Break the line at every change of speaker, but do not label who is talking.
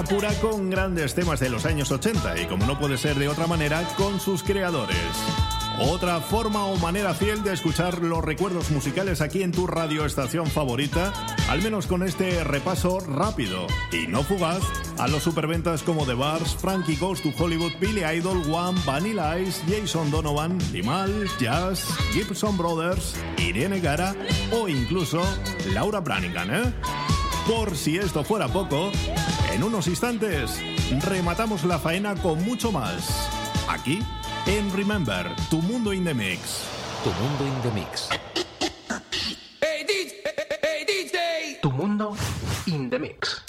Armonía pura con grandes temas de los años 80 y, como no puede ser de otra manera, con sus creadores. Otra forma o manera fiel de escuchar los recuerdos musicales aquí en tu radioestación favorita, al menos con este repaso rápido y no fugaz a los superventas como The Bars, Frankie Goes to Hollywood, Billy Idol, Wham, Vanilla Ice, Jason Donovan, Limahl, Jazz, Gibson Brothers, Irene Cara o incluso Laura Branigan, ¿eh? Por si esto fuera poco, en unos instantes rematamos la faena con mucho más. Aquí en Remember, Tu Mundo in the Mix.
Tu Mundo in the Mix.
Hey DJ.
Tu Mundo in the Mix.